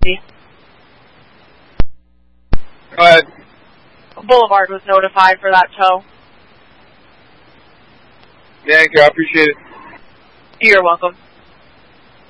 Go ahead. Boulevard was notified for that tow. Thank you. I appreciate it. You're welcome.